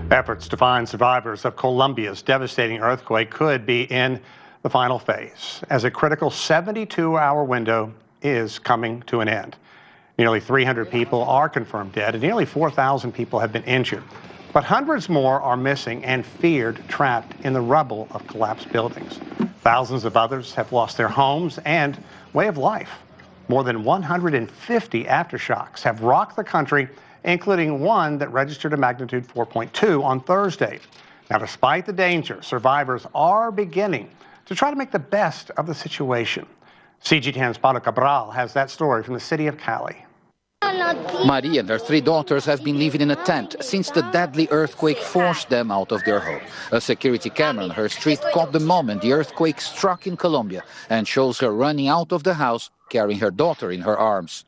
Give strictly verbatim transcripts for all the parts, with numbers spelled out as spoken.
Efforts to find survivors of Colombia's devastating earthquake could be in the final phase, as a critical seventy-two hour window is coming to an end. Nearly three hundred people are confirmed dead, and nearly four thousand people have been injured. But hundreds more are missing and feared trapped in the rubble of collapsed buildings. Thousands of others have lost their homes and way of life. More than one hundred fifty aftershocks have rocked the country, including one that registered a magnitude four point two on Thursday. Now, despite the danger, survivors are beginning to try to make the best of the situation. C G T N's Paulo Cabral has that story from the city of Cali. Maria and her three daughters have been living in a tent since the deadly earthquake forced them out of their home. A security camera on her street caught the moment the earthquake struck in Colombia and shows her running out of the house, carrying her daughter in her arms.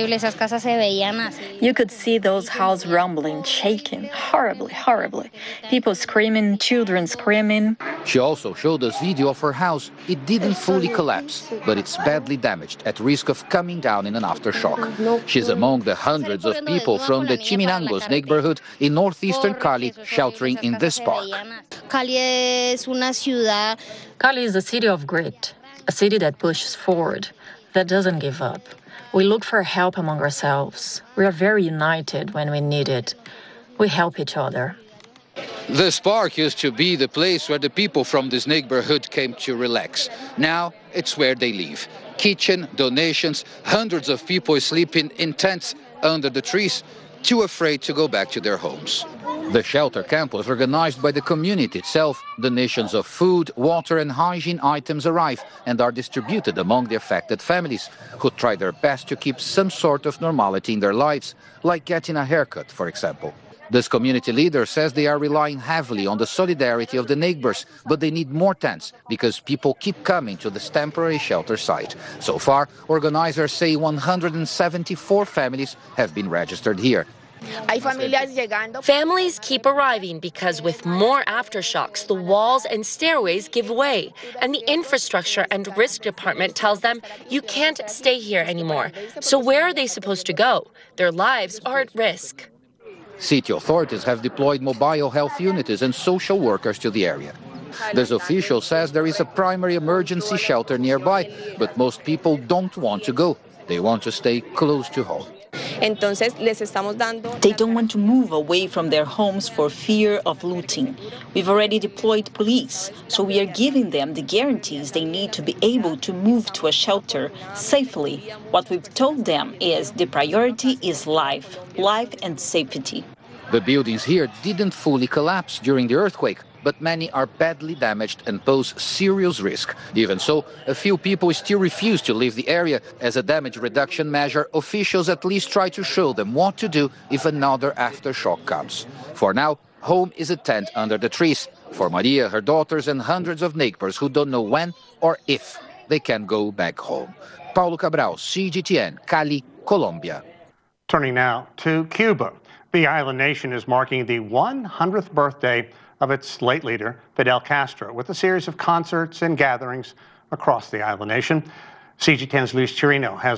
You could see those houses rumbling, shaking, horribly, horribly. People screaming, children screaming. She also showed us video of her house. It didn't fully collapse, but it's badly damaged, at risk of coming down in an aftershock. She's among the hundreds of people from the Chiminangos neighborhood in northeastern Cali sheltering in this park. Cali is a city of grit, a city that pushes forward, that doesn't give up. We look for help among ourselves. We are very united when we need it. We help each other. This park used to be the place where the people from this neighborhood came to relax. Now it's where they live. Kitchen, donations, hundreds of people sleeping in tents under the trees, too afraid to go back to their homes. The shelter camp was organized by the community itself. Donations of food, water and hygiene items arrive and are distributed among the affected families, who try their best to keep some sort of normality in their lives, like getting a haircut, for example. This community leader says they are relying heavily on the solidarity of the neighbors, but they need more tents because people keep coming to this temporary shelter site. So far, organizers say one hundred seventy-four families have been registered here. Families keep arriving because with more aftershocks, the walls and stairways give way, and the infrastructure and risk department tells them you can't stay here anymore. So where are they supposed to go? Their lives are at risk. City authorities have deployed mobile health units and social workers to the area. This official says there is a primary emergency shelter nearby, but most people don't want to go. They want to stay close to home. They don't want to move away from their homes for fear of looting. We've already deployed police, so we are giving them the guarantees they need to be able to move to a shelter safely. What we've told them is the priority is life, life and safety. The buildings here didn't fully collapse during the earthquake, but many are badly damaged and pose serious risk. Even so, a few people still refuse to leave the area. As a damage reduction measure, officials at least try to show them what to do if another aftershock comes. For now, home is a tent under the trees. For Maria, her daughters and hundreds of neighbors who don't know when or if they can go back home. Paulo Cabral, C G T N, Cali, Colombia. Turning now to Cuba. The island nation is marking the one hundredth birthday of its late leader, Fidel Castro, with a series of concerts and gatherings across the island nation. C G T N's Luis Chirino has